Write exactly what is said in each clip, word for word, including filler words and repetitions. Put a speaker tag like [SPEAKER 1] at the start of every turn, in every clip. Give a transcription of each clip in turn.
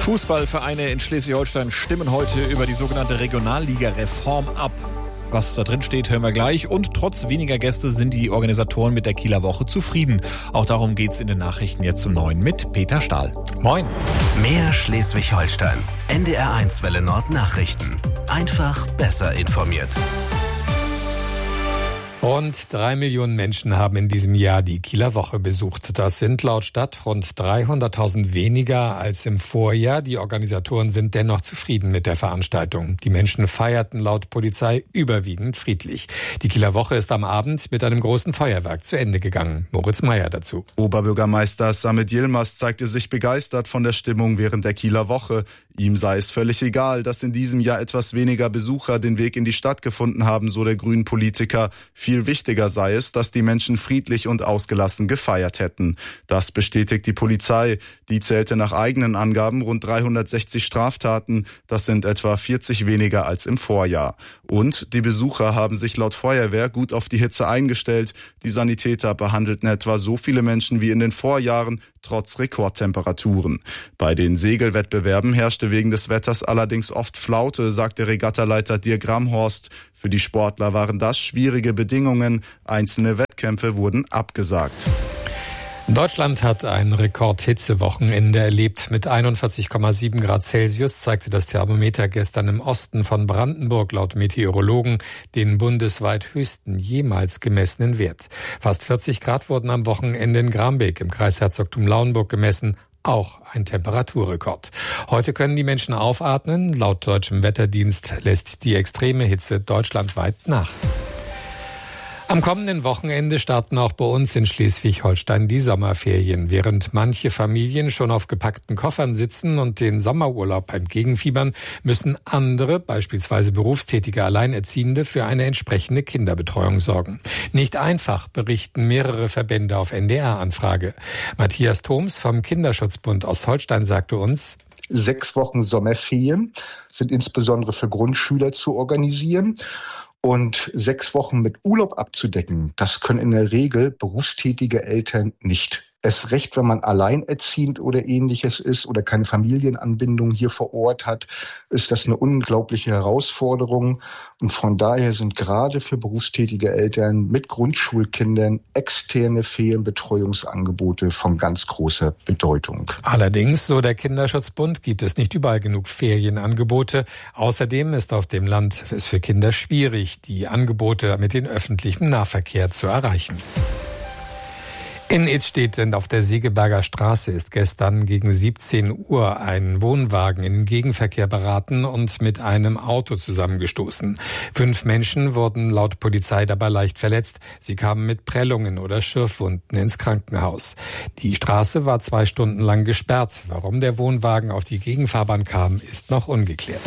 [SPEAKER 1] Fußballvereine in Schleswig-Holstein stimmen heute über die sogenannte Regionalliga-Reform ab. Was da drin steht, hören wir gleich. Und trotz weniger Gäste sind die Organisatoren mit der Kieler Woche zufrieden. Auch darum geht's in den Nachrichten jetzt um neun mit Peter Stahl. Moin.
[SPEAKER 2] Mehr Schleswig-Holstein. N D R eins Welle Nord Nachrichten. Einfach besser informiert.
[SPEAKER 3] Rund drei Millionen Menschen haben in diesem Jahr die Kieler Woche besucht. Das sind laut Stadt rund dreihunderttausend weniger als im Vorjahr. Die Organisatoren sind dennoch zufrieden mit der Veranstaltung. Die Menschen feierten laut Polizei überwiegend friedlich. Die Kieler Woche ist am Abend mit einem großen Feuerwerk zu Ende gegangen. Moritz Meyer dazu.
[SPEAKER 4] Oberbürgermeister Samet Yilmaz zeigte sich begeistert von der Stimmung während der Kieler Woche. Ihm sei es völlig egal, dass in diesem Jahr etwas weniger Besucher den Weg in die Stadt gefunden haben, so der Grünen-Politiker. Viel wichtiger sei es, dass die Menschen friedlich und ausgelassen gefeiert hätten. Das bestätigt die Polizei. Die zählte nach eigenen Angaben rund dreihundertsechzig Straftaten. Das sind etwa vierzig weniger als im Vorjahr. Und die Besucher haben sich laut Feuerwehr gut auf die Hitze eingestellt. Die Sanitäter behandelten etwa so viele Menschen wie in den Vorjahren, trotz Rekordtemperaturen. Bei den Segelwettbewerben herrschte wegen des Wetters allerdings oft Flaute, sagte Regattaleiter Dirk Gramhorst. Für die Sportler waren das schwierige Bedingungen. Einzelne Wettkämpfe wurden abgesagt.
[SPEAKER 3] Deutschland hat ein Rekordhitzewochenende erlebt. Mit einundvierzig Komma sieben Grad Celsius zeigte das Thermometer gestern im Osten von Brandenburg laut Meteorologen den bundesweit höchsten jemals gemessenen Wert. Fast vierzig Grad wurden am Wochenende in Grambeck im Kreis Herzogtum Lauenburg gemessen. Auch ein Temperaturrekord. Heute können die Menschen aufatmen. Laut deutschem Wetterdienst lässt die extreme Hitze deutschlandweit nach. Am kommenden Wochenende starten auch bei uns in Schleswig-Holstein die Sommerferien. Während manche Familien schon auf gepackten Koffern sitzen und den Sommerurlaub entgegenfiebern, müssen andere, beispielsweise berufstätige Alleinerziehende, für eine entsprechende Kinderbetreuung sorgen. Nicht einfach, berichten mehrere Verbände auf N D R-Anfrage. Matthias Thoms vom Kinderschutzbund Ostholstein sagte uns:
[SPEAKER 5] Sechs Wochen Sommerferien sind insbesondere für Grundschüler zu organisieren. Und sechs Wochen mit Urlaub abzudecken, das können in der Regel berufstätige Eltern nicht. Erst recht, wenn man alleinerziehend oder Ähnliches ist oder keine Familienanbindung hier vor Ort hat, ist das eine unglaubliche Herausforderung. Und von daher sind gerade für berufstätige Eltern mit Grundschulkindern externe Ferienbetreuungsangebote von ganz großer Bedeutung.
[SPEAKER 3] Allerdings, so der Kinderschutzbund, gibt es nicht überall genug Ferienangebote. Außerdem ist auf dem Land es für Kinder schwierig, die Angebote mit dem öffentlichen Nahverkehr zu erreichen. In Idstedt auf der Segeberger Straße ist gestern gegen siebzehn Uhr ein Wohnwagen in den Gegenverkehr beraten und mit einem Auto zusammengestoßen. Fünf Menschen wurden laut Polizei dabei leicht verletzt. Sie kamen mit Prellungen oder Schürfwunden ins Krankenhaus. Die Straße war zwei Stunden lang gesperrt. Warum der Wohnwagen auf die Gegenfahrbahn kam, ist noch ungeklärt.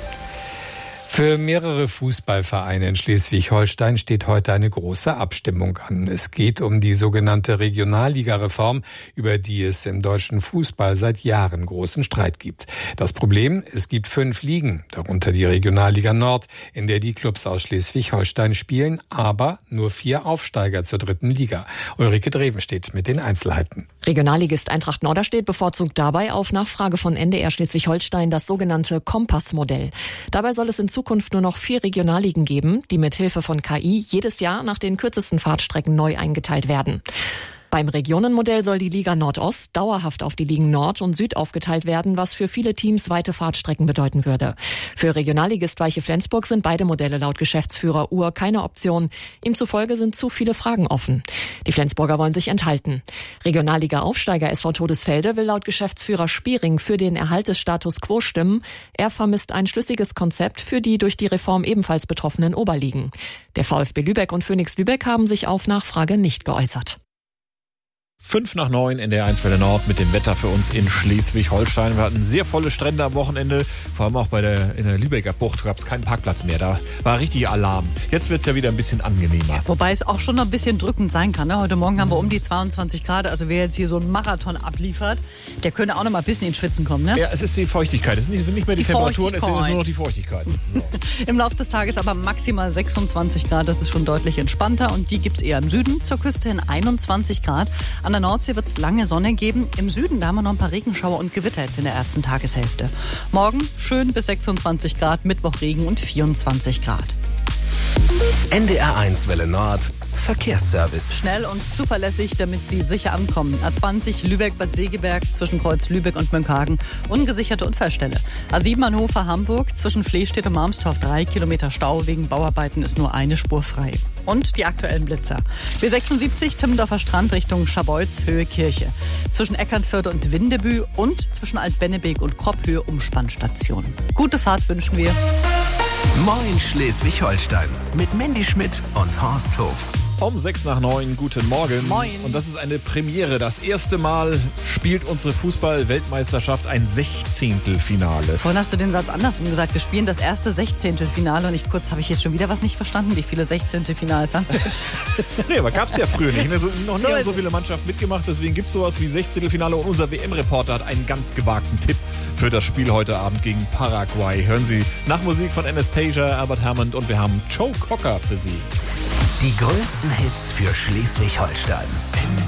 [SPEAKER 3] Für mehrere Fußballvereine in Schleswig-Holstein steht heute eine große Abstimmung an. Es geht um die sogenannte Regionalliga-Reform, über die es im deutschen Fußball seit Jahren großen Streit gibt. Das Problem, es gibt fünf Ligen, darunter die Regionalliga Nord, in der die Clubs aus Schleswig-Holstein spielen, aber nur vier Aufsteiger zur dritten Liga. Ulrike Dreven steht mit den Einzelheiten.
[SPEAKER 6] Regionalligist Eintracht Norderstedt bevorzugt dabei auf Nachfrage von N D R Schleswig-Holstein das sogenannte Kompassmodell. Dabei soll es in Zukunft nur noch vier Regionalligen geben, die mit Hilfe von K I jedes Jahr nach den kürzesten Fahrtstrecken neu eingeteilt werden. Beim Regionenmodell soll die Liga Nordost dauerhaft auf die Ligen Nord und Süd aufgeteilt werden, was für viele Teams weite Fahrtstrecken bedeuten würde. Für Regionalligist Weiche Flensburg sind beide Modelle laut Geschäftsführer Uhr keine Option. Ihm zufolge sind zu viele Fragen offen. Die Flensburger wollen sich enthalten. Regionalliga-Aufsteiger S V Todesfelde will laut Geschäftsführer Spiering für den Erhalt des Status quo stimmen. Er vermisst ein schlüssiges Konzept für die durch die Reform ebenfalls betroffenen Oberligen. Der VfB Lübeck und Phoenix Lübeck haben sich auf Nachfrage nicht geäußert.
[SPEAKER 1] Fünf nach neun in der eins Welle Nord mit dem Wetter für uns in Schleswig-Holstein. Wir hatten sehr volle Strände am Wochenende, vor allem auch bei der, in der Lübecker Bucht gab es keinen Parkplatz mehr. Da war richtig Alarm. Jetzt wird es ja wieder ein bisschen angenehmer.
[SPEAKER 7] Wobei es auch schon noch ein bisschen drückend sein kann. Ne? Heute Morgen haben wir um die zweiundzwanzig Grad. Also wer jetzt hier so einen Marathon abliefert, der könnte auch noch mal ein bisschen ins Schwitzen kommen. Ne?
[SPEAKER 1] Ja, es ist die Feuchtigkeit. Es sind nicht, nicht mehr die, die Temperaturen, es sind nur noch die Feuchtigkeit. So.
[SPEAKER 7] Im Laufe des Tages aber maximal sechsundzwanzig Grad. Das ist schon deutlich entspannter. Und die gibt es eher im Süden, zur Küste hin einundzwanzig Grad. Am An der Nordsee wird es lange Sonne geben. Im Süden, da haben wir noch ein paar Regenschauer und Gewitter jetzt in der ersten Tageshälfte. Morgen schön bis sechsundzwanzig Grad, Mittwoch Regen und vierundzwanzig Grad.
[SPEAKER 2] N D R eins Welle Nord Verkehrsservice.
[SPEAKER 7] Schnell und zuverlässig, damit Sie sicher ankommen. A zwanzig Lübeck-Bad Segeberg zwischen Kreuz Lübeck und Mönckehagen. Ungesicherte Unfallstelle. A sieben Hannover-Hamburg zwischen Flehstedt und Marmstorf. Drei Kilometer Stau. Wegen Bauarbeiten ist nur eine Spur frei. Und die aktuellen Blitzer. B sechsundsiebzig Timmendorfer Strand Richtung Scharbeutz, Höhe Kirche. Zwischen Eckernförde und Windebü und zwischen Altbennebeek und Kropphöhe Umspannstation. Gute Fahrt wünschen wir.
[SPEAKER 2] Moin Schleswig-Holstein mit Mandy Schmidt und Horst Hof.
[SPEAKER 1] Um sechs nach neun, guten Morgen.
[SPEAKER 7] Moin.
[SPEAKER 1] Und das ist eine Premiere. Das erste Mal spielt unsere Fußball-Weltmeisterschaft ein Sechzehntelfinale.
[SPEAKER 7] Vorhin hast du den Satz andersrum gesagt. Wir spielen das erste Sechzehntelfinale. Und ich kurz, habe ich jetzt schon wieder was nicht verstanden, wie viele Sechzehntelfinals haben wir?
[SPEAKER 1] Nee, aber gab es ja früher nicht. Ne? So, noch nie haben so viele Mannschaften mitgemacht. Deswegen gibt es sowas wie Sechzehntelfinale. Und unser W M-Reporter hat einen ganz gewagten Tipp für das Spiel heute Abend gegen Paraguay. Hören Sie nach Musik von Anastasia, Albert Hammond und wir haben Joe Cocker für Sie.
[SPEAKER 2] Die größten Hits für Schleswig-Holstein.